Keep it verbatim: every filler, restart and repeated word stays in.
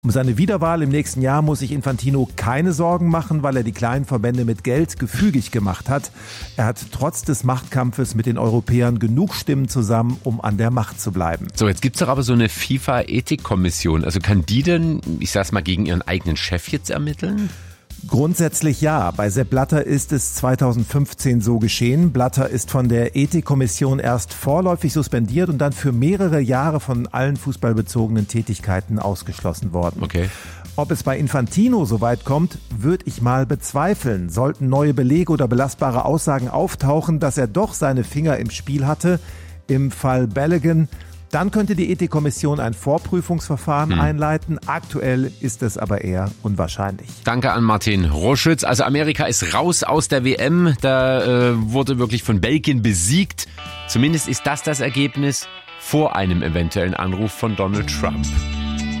Um seine Wiederwahl im nächsten Jahr muss sich Infantino keine Sorgen machen, weil er die kleinen Verbände mit Geld gefügig gemacht hat. Er hat trotz des Machtkampfes mit den Europäern genug Stimmen zusammen, um an der Macht zu bleiben. So, jetzt gibt's doch aber so eine FIFA-Ethikkommission. Also kann die denn, ich sag's mal, gegen ihren eigenen Chef jetzt ermitteln? Grundsätzlich ja. Bei Sepp Blatter ist es zweitausendfünfzehn so geschehen. Blatter ist von der Ethikkommission erst vorläufig suspendiert und dann für mehrere Jahre von allen fußballbezogenen Tätigkeiten ausgeschlossen worden. Okay. Ob es bei Infantino so weit kommt, würde ich mal bezweifeln. Sollten neue Belege oder belastbare Aussagen auftauchen, dass er doch seine Finger im Spiel hatte, im Fall Balogun, dann könnte die Ethikkommission ein Vorprüfungsverfahren hm. einleiten. Aktuell ist es aber eher unwahrscheinlich. Danke an Martin Roschütz. Also Amerika ist raus aus der W M. Da äh, wurde wirklich von Belgien besiegt. Zumindest ist das das Ergebnis vor einem eventuellen Anruf von Donald Trump.